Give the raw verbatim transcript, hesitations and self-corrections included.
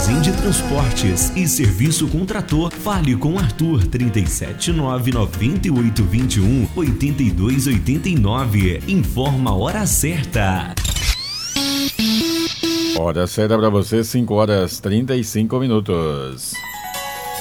Armazém de Transportes e Serviço com Trator. Fale com Arthur, trinta e sete nove, noventa e oito, vinte e um, oitenta e dois, oitenta e nove. Informa a hora certa. Hora certa para você, cinco horas e trinta e cinco minutos.